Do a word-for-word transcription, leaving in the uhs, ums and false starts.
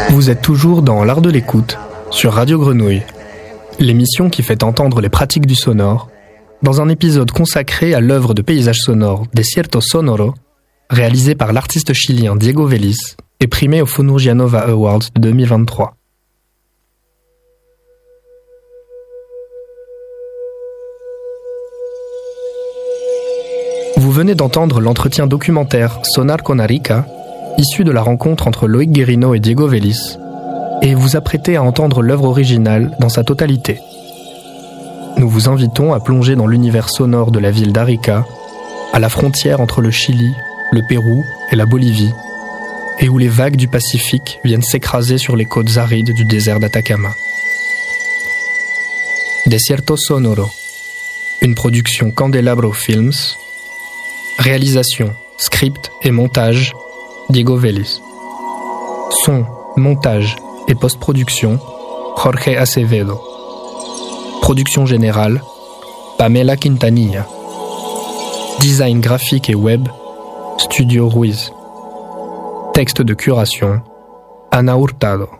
Vous êtes toujours dans l'art de l'écoute sur Radio Grenouille, l'émission qui fait entendre les pratiques du sonore, dans un épisode consacré à l'œuvre de paysage sonore Desierto Sonoro, réalisé par l'artiste chilien Diego Vélez et primé au Fonurgia Nova Awards de deux mille vingt-trois. Vous venez d'entendre l'entretien documentaire Sonar con Arica, issu de la rencontre entre Loïc Guérino et Diego Vélez, et vous apprêtez à entendre l'œuvre originale dans sa totalité. Nous vous invitons à plonger dans l'univers sonore de la ville d'Arica, à la frontière entre le Chili, le Pérou et la Bolivie, et où les vagues du Pacifique viennent s'écraser sur les côtes arides du désert d'Atacama. Desierto Sonoro, une production Candelabro Films, réalisation, script et montage, Diego Vélez. Son, montage et post-production, Jorge Acevedo. Production générale, Pamela Quintanilla. Design graphique et web, Studio Ruiz. Texte de curation, Ana Hurtado.